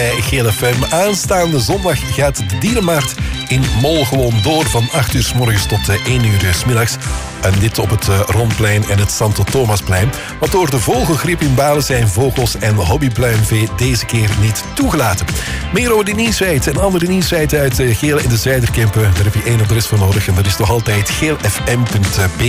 Geel FM. Aanstaande zondag gaat de dierenmarkt in Mol gewoon door van 8 uur 's morgens tot 1 uur 's middags. En dit op het Rondplein en het Santo Thomasplein. Want door de vogelgriep in Balen zijn vogels en hobbypluimvee deze keer niet toegelaten. Meer over die nieuwsfeiten en andere nieuwsfeiten uit Geel in de Zuiderkempen. Daar heb je één adres voor nodig en dat is nog altijd geelfm.be.